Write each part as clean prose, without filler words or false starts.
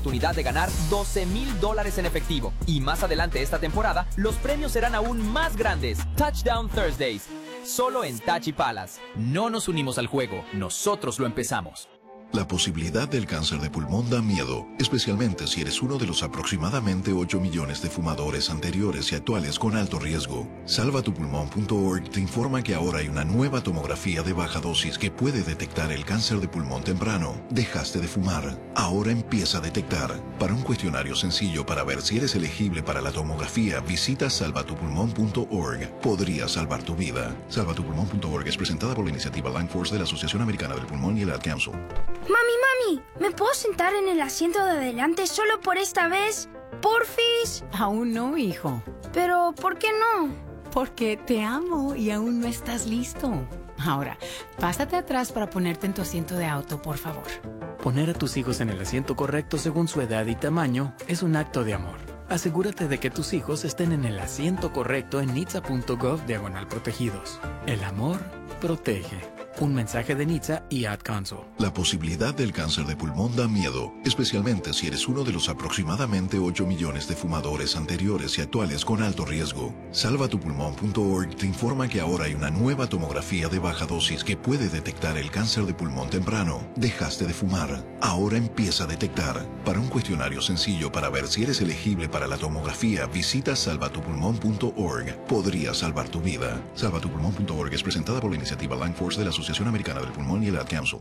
oportunidad de ganar $12,000 en efectivo. Y más adelante esta temporada, los premios serán aún más grandes. Touchdown Thursdays. Solo en Tachi Palace. No nos unimos al juego, nosotros lo empezamos. La posibilidad del cáncer de pulmón da miedo, especialmente si eres uno de los aproximadamente 8 millones de fumadores anteriores y actuales con alto riesgo. Salvatupulmón.org te informa que ahora hay una nueva tomografía de baja dosis que puede detectar el cáncer de pulmón temprano. Dejaste de fumar, ahora empieza a detectar. Para un cuestionario sencillo para ver si eres elegible para la tomografía, visita salvatupulmón.org. Podría salvar tu vida. Salvatupulmón.org es presentada por la iniciativa Lung Force de la Asociación Americana del Pulmón y el Ad Council. Mami, ¿me puedo sentar en el asiento de adelante solo por esta vez? ¿Porfis? Aún no, hijo. Pero, ¿por qué no? Porque te amo y aún no estás listo. Ahora, pásate atrás para ponerte en tu asiento de auto, por favor. Poner a tus hijos en el asiento correcto según su edad y tamaño es un acto de amor. Asegúrate de que tus hijos estén en el asiento correcto en nitsa.gov/protegidos. El amor protege. Un mensaje de NHTSA y Ad Council. La posibilidad del cáncer de pulmón da miedo, especialmente si eres uno de los aproximadamente 8 millones de fumadores anteriores y actuales con alto riesgo. Salvatupulmón.org te informa que ahora hay una nueva tomografía de baja dosis que puede detectar el cáncer de pulmón temprano. Dejaste de fumar, ahora empieza a detectar. Para un cuestionario sencillo para ver si eres elegible para la tomografía, visita salvatupulmón.org. Podría salvar tu vida. Salvatupulmón.org es presentada por la iniciativa Lung Force de la Asociación Americana del Pulmón y el Ad Council.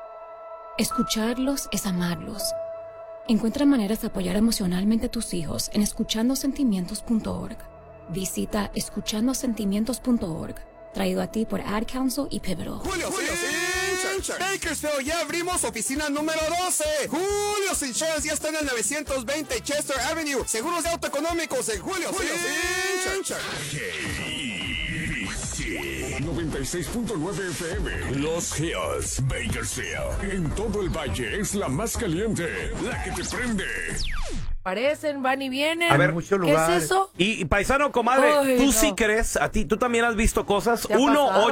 Escucharlos es amarlos. Encuentra maneras de apoyar emocionalmente a tus hijos en escuchandosentimientos.org. Visita escuchandosentimientos.org. Traído a ti por Ad Council y Pivotal. Julio Bakersfield, ya abrimos oficina número 12. Julio's Insurance ya está en el 920 Chester Avenue. Seguros de auto económicos en Julio's Insurance. 96.9 FM. Los Hills, Bakersfield. En todo el valle es la más caliente, la que te prende. Parecen, van y vienen. A ver, mucho lugar. ¿Qué es eso? Y paisano, comadre, Ay, tú no. sí crees, a ti, tú también has visto cosas. ¿Qué ha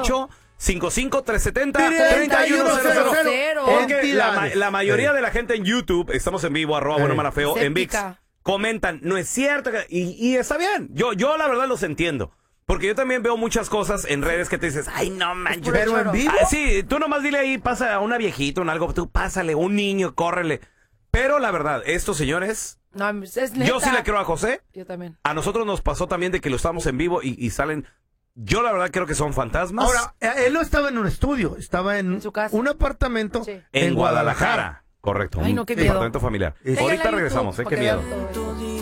1-855-370-3100. Porque la mayoría de la gente en YouTube, estamos en vivo, @buenomalafeo, en VIX, comentan, no es cierto, y está bien. Yo la verdad los entiendo. Porque yo también veo muchas cosas en redes que te dices, ay, no manches. ¿Pero en vivo? Sí, tú nomás dile ahí, pasa a una viejita, un algo, tú pásale, un niño, córrele. Pero la verdad, estos señores, no, es neta. yo sí le creo a José. Yo también. A nosotros nos pasó también de que lo estamos en vivo y salen. Yo la verdad creo que son fantasmas. Ahora, él no estaba en un estudio, estaba en su casa. un apartamento en Guadalajara. Correcto. Ay, no, qué un miedo. departamento familiar. Síganla Ahorita en regresamos, YouTube, qué para que miedo. vean todo.